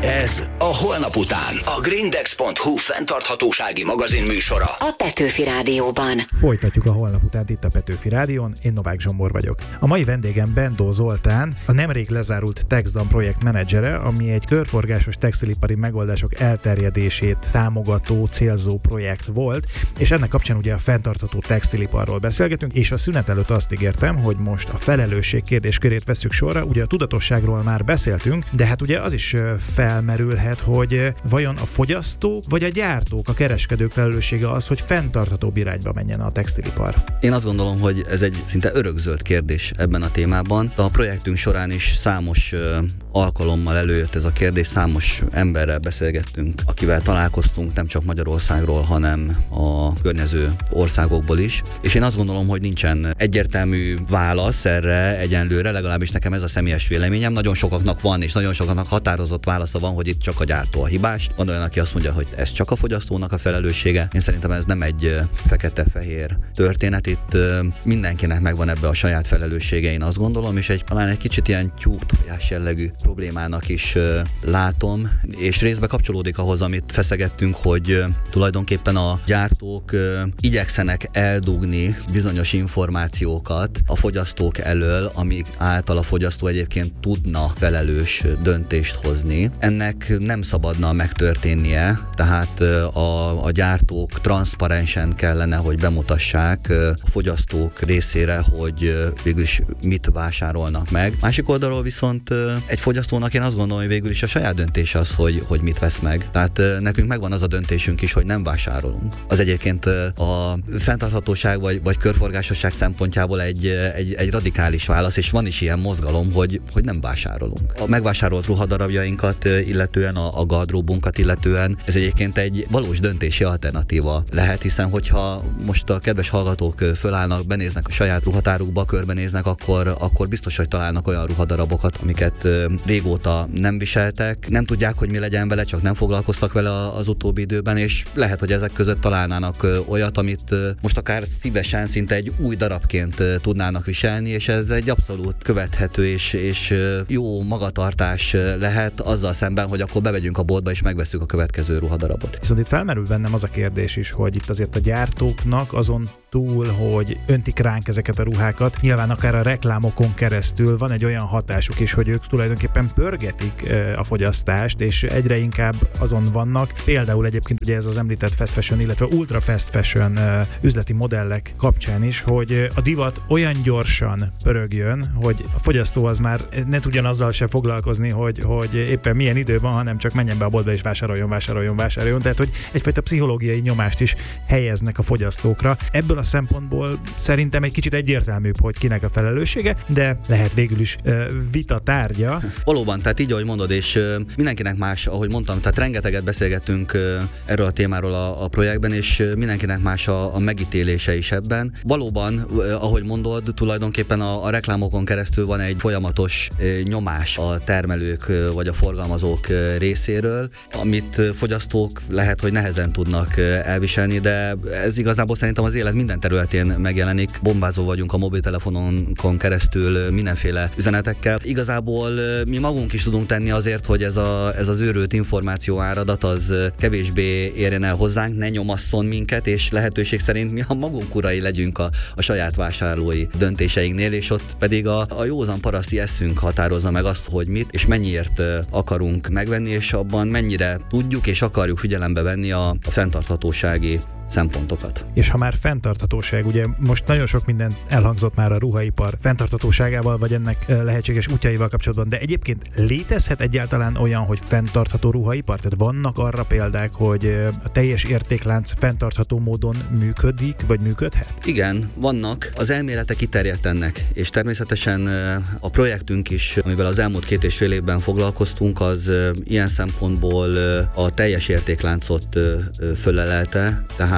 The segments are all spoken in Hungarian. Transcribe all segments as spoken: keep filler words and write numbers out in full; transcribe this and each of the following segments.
Ez a Holnap után. A Grindex pont hu fenntarthatósági magazin műsora. A Petőfi Rádióban. Folytatjuk a Holnap után itt a Petőfi Rádión, én Novák Zsombor vagyok. A mai vendégem Bendó Zoltán, a nemrég lezárult TextDan projekt menedzsere, ami egy körforgásos textilipari megoldások elterjedését támogató, célzó projekt volt, és ennek kapcsán ugye a fenntartható textiliparról beszélgetünk, és a szünet előtt azt ígértem, hogy most a felelősség kérdéskörét vesszük sorra. Ugye a tudatosságról már beszéltünk, de hát ugye az is felmerülhet, hogy vajon a fogyasztók vagy a gyártók, a kereskedők felelőssége az, hogy fenntarthatóbb irányba menjen a textilipar? Én azt gondolom, hogy ez egy szinte örökzöld kérdés ebben a témában. A projektünk során is számos uh, alkalommal előjött ez a kérdés, számos emberrel beszélgettünk, akivel találkoztunk nem csak Magyarországról, hanem a környező országokból is. És én azt gondolom, hogy nincsen egyértelmű válasz erre egyenlőre, legalábbis nekem ez a személyes véleményem. Nagyon sokaknak van, és nagyon sokaknak határozott válasza van, hogy itt csak a gyártó a hibás. Van olyan, aki azt mondja, hogy ez csak a fogyasztónak a felelőssége. Én szerintem ez nem egy fekete-fehér történet. Itt mindenkinek megvan ebbe a saját felelőssége, én azt gondolom, és egy talán egy kicsit ilyen tyúk-tojás jellegű problémának is látom, és részbe kapcsolódik ahhoz, amit feszegettünk, hogy tulajdonképpen a gyártók igyekszenek eldugni bizonyos információkat a fogyasztók elől, amik által a fogyasztó egyébként tudna felelős döntést hozni. Ennek nem szabadna megtörténnie, tehát a, a gyártók transzparensen kellene, hogy bemutassák a fogyasztók részére, hogy végül is mit vásárolnak meg. Másik oldalról viszont egy fogyasztónak én azt gondolom, hogy végül is a saját döntése az, hogy, hogy mit vesz meg. Tehát nekünk megvan az a döntésünk is, hogy nem vásárolunk. Az egyébként a fenntarthatóság vagy, vagy körforgásosság szempontjából egy, egy, egy radikális válasz, és van is ilyen mozgalom, hogy, hogy nem vásárolunk. A megvásárolt ruhadarabjainkat illetően, a, a gardróbunkat illetően ez egyébként egy valós döntési alternatíva lehet, hiszen hogyha most a kedves hallgatók fölállnak, benéznek a saját ruhatárukba, körbenéznek, akkor, akkor biztos, hogy találnak olyan ruhadarabokat, amiket régóta nem viseltek, nem tudják, hogy mi legyen vele, csak nem foglalkoztak vele az utóbbi időben, és lehet, hogy ezek között találnának olyat, amit most akár szívesen, szinte egy új darabként tudnának viselni, és ez egy abszolút követhető és, és jó magatartás lehet azzal szemben, hogy akkor bemegyünk a boltba és megveszünk a következő ruhadarabot. Viszont itt felmerül bennem az a kérdés is, hogy itt azért a gyártóknak azon túl, hogy öntik ránk ezeket a ruhákat, nyilván akár a reklámokon keresztül van egy olyan hatásuk is, hogy ők tulajdonképpen pörgetik a fogyasztást, és egyre inkább azon vannak. Például egyébként ugye ez az említett fast fashion, illetve ultra fast fashion üzleti modellek kapcsán is, hogy a divat olyan gyorsan pörögjön, hogy a fogyasztó az már ne tudjon azzal se foglalkozni, hogy, hogy éppen milyen idő van, hanem csak menjen be a boltba és vásároljon, vásároljon, vásároljon. Tehát, hogy egyfajta pszichológiai nyomást is helyeznek a fogyasztókra. Ebből a szempontból szerintem egy kicsit egyértelműbb, hogy kinek a felelőssége, de lehet végül is uh, vita tárgya. Valóban, tehát így, ahogy mondod, és uh, mindenkinek más, ahogy mondtam, tehát rengeteget beszélgettünk uh, erről a témáról a, a projektben, és uh, mindenkinek más a, a megítélése is ebben. Valóban, uh, ahogy mondod, tulajdonképpen a, a reklámokon keresztül van egy folyamatos uh, nyomás a termelők uh, vagy a forgalmazók uh, részéről, amit uh, fogyasztók lehet, hogy nehezen tudnak uh, elviselni, de ez igazából szerintem az élet minden területén megjelenik. Bombázó vagyunk a mobiltelefononkon keresztül mindenféle üzenetekkel. Igazából mi magunk is tudunk tenni azért, hogy ez, a, ez az őrült információ áradat az kevésbé érjen el hozzánk, ne nyomasszon minket, és lehetőség szerint mi a magunk urai legyünk a, a saját vásárlói döntéseinknél, és ott pedig a, a józan paraszti eszünk határozza meg azt, hogy mit és mennyiért akarunk megvenni, és abban mennyire tudjuk és akarjuk figyelembe venni a, a fenntarthatósági szempontokat. És ha már fenntarthatóság, ugye most nagyon sok minden elhangzott már a ruhaipar fenntarthatóságával, vagy ennek lehetséges útjaival kapcsolatban, de egyébként létezhet egyáltalán olyan, hogy fenntartható ruhaipar? Tehát vannak arra példák, hogy a teljes értéklánc fenntartható módon működik, vagy működhet? Igen, vannak. Az elméletek kiterjedt ennek, és természetesen a projektünk is, amivel az elmúlt két és fél évben foglalkoztunk, az ilyen szempontból a teljes értékláncot fölelelte, tehát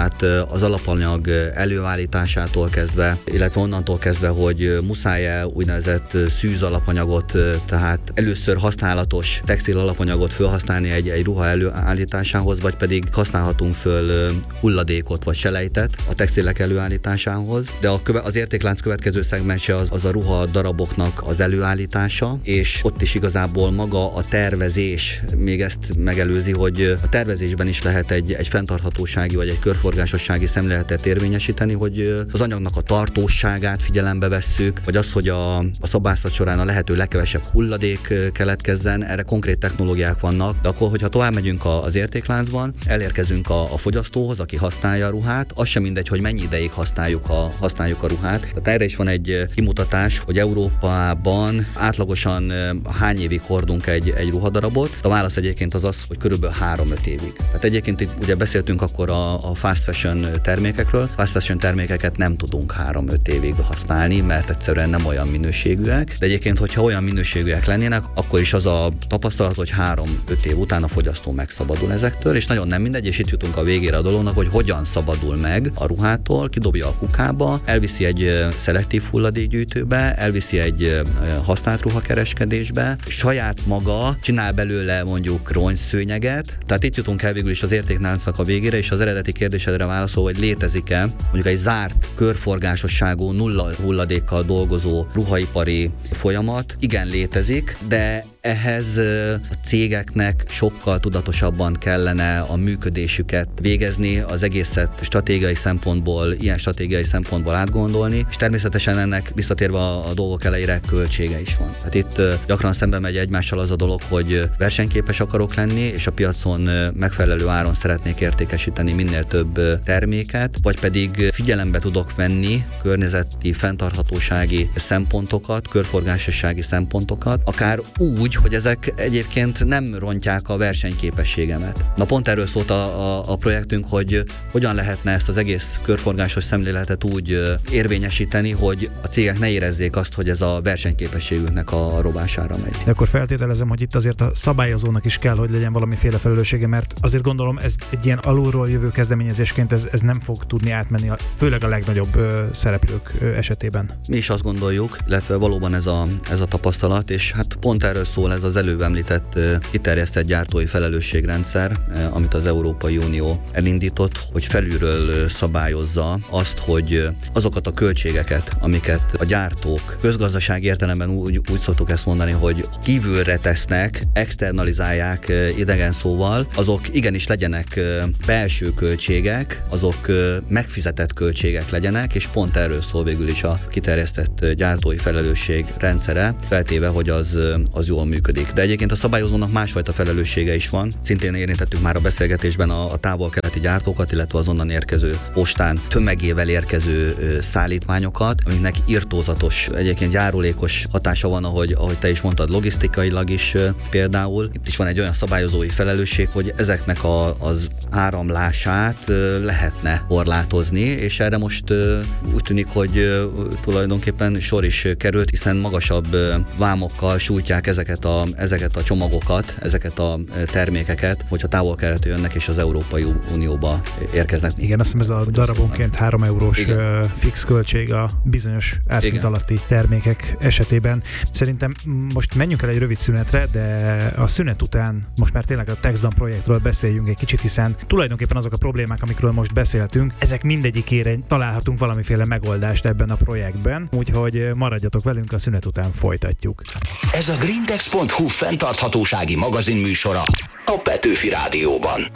tehát az alapanyag előállításától kezdve, illetve onnantól kezdve, hogy muszáj-e úgynevezett szűz alapanyagot, tehát először használatos textil alapanyagot felhasználni egy, egy ruha előállításához, vagy pedig használhatunk föl hulladékot vagy selejtet a textilek előállításához, de a köve, az értéklánc következő szegmense az, az a ruha daraboknak az előállítása, és ott is igazából maga a tervezés még ezt megelőzi, hogy a tervezésben is lehet egy, egy fenntarthatósági vagy egy körforgásossági szemléletet érvényesíteni, hogy az anyagnak a tartóságát figyelembe vesszük, vagy az, hogy a, a szabászat során a lehető legkevesebb hulladék keletkezzen, erre konkrét technológiák vannak, de akkor, hogyha tovább megyünk az értékláncban, elérkezünk a, a fogyasztóhoz, aki használja a ruhát, az sem mindegy, hogy mennyi ideig használjuk a, használjuk a ruhát. Tehát erre is van egy kimutatás, hogy Európában átlagosan hány évig hordunk egy, egy ruhadarabot. A válasz egyébként az az, hogy körülbelül három-öt évig. Tehát egyébként itt ugye beszéltünk akkor a, a fast fashion termékekről. Fast fashion termékeket nem tudunk három-öt évig használni, mert egyszerűen nem olyan minőségűek. De egyébként, hogyha olyan minőségűek lennének, akkor is az a tapasztalat, hogy három-öt év után a fogyasztó megszabadul ezektől, és nagyon nem mindegy, és itt jutunk a végére a dolognak, hogy hogyan szabadul meg a ruhától, kidobja a kukába, elviszi egy szelektív hulladékgyűjtőbe, elviszi egy használt ruhakereskedésbe, saját maga csinál belőle mondjuk rongyszőnyeget. Tehát itt jutunk el végül is az értékláncnak a végére, és az eredeti kérdésedre válaszol, hogy létezik-e mondjuk egy zárt, körforgásosságú, nulla hulladékkal dolgozó ruhaipari folyamat. Igen, létezik, de ehhez a cégeknek sokkal tudatosabban kellene a működésüket végezni, az egészet stratégiai szempontból, ilyen stratégiai szempontból átgondolni, és természetesen ennek visszatérve a, a dolgok elejére költsége is van. Hát itt gyakran szembe megy egymással az a dolog, hogy versenyképes akarok lenni, és a piacon megfelelő áron szeretnék értékesíteni minél több terméket, vagy pedig figyelembe tudok venni környezeti fenntarthatósági szempontokat, körforgásossági szempontokat, akár úgy, hogy ezek egyébként nem rontják a versenyképességemet. Na pont erről szólt a, a, a projektünk, hogy hogyan lehetne ezt az egész körforgásos szemléletet úgy érvényesíteni, hogy a cégek ne érezzék azt, hogy ez a versenyképességüknek a rovására megy. De akkor feltételezem, hogy itt azért a szabályozónak is kell, hogy legyen valamiféle felelőssége, mert azért gondolom ez egy ilyen alulról jövő kezdeményezésként ez, ez nem fog tudni átmenni, a, főleg a legnagyobb ö, szereplők ö, esetében. Mi is azt gondoljuk, illetve valóban ez a, ez a tapasztalat, és hát pont erről szól ez az előbb említett kiterjesztett gyártói felelősségrendszer, amit az Európai Unió elindított, hogy felülről szabályozza azt, hogy azokat a költségeket, amiket a gyártók közgazdasági értelemben úgy, úgy szoktuk ezt mondani, hogy kívülre tesznek, externalizálják idegen szóval, azok igenis legyenek belső költségek, azok megfizetett költségek legyenek, és pont erről szól végül is a kiterjesztett gyártói felelősség rendszere, feltéve, hogy az, az jól működik. De egyébként a szabályozónak másfajta felelőssége is van. Szintén érintettük már a beszélgetésben a, a távol-keleti gyártókat, illetve az onnan érkező postán tömegével érkező szállítmányokat, amiknek irtózatos, egyébként járulékos hatása van, ahogy, ahogy te is mondtad, logisztikailag is például. Itt is van egy olyan szabályozói felelősség, hogy ezeknek a, az áramlását lehetne korlátozni, és erre most úgy tűnik, hogy tulajdonképpen sor is került, hiszen magasabb vámokkal sújtják ezeket a, ezeket a csomagokat, ezeket a termékeket, hogyha távol-keletről jönnek és az Európai Unióba érkeznek. Igen, azt hiszem ez a darabonként három eurós Igen. fix költség a bizonyos árszint alatti termékek esetében. Szerintem most menjünk el egy rövid szünetre, de a szünet után most már tényleg a TexDan projektről beszéljünk egy kicsit, hiszen tulajdonképpen azok a problémák, amikről most beszéltünk, ezek mindegyikére találhatunk valamiféle megoldást ebben a projektben, úgyhogy maradjatok velünk, a szünet után folytatjuk. Ez a grindex pont hu fenntarthatósági magazinműsora a Petőfi Rádióban.